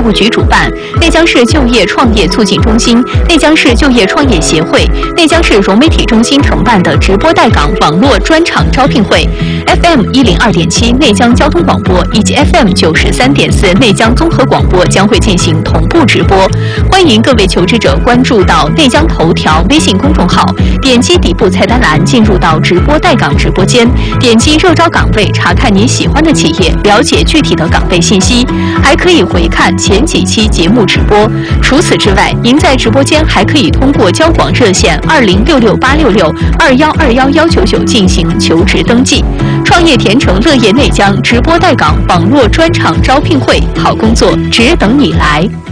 务局主办，内江市就业创业促进中心、内江市就业创业协会、内江市融媒体中心承办的直播带岗网络专场招聘会 ，FM102.7内江交通广播以及 FM93.4内江综合广播将会进行同步直播。欢迎各位求职者关注到内江头条微信公众号，点击底部菜单栏进入到直播带岗直播间，点击热招岗位，查看你喜欢的企业，了解具体的岗位信息，还可以回看前几期节目直播。除此之外，您在直播间还可以通过交广热线206686612199进行求职登记。创业甜城乐业内江直播带岗网络专场招聘会，好工作只等你来。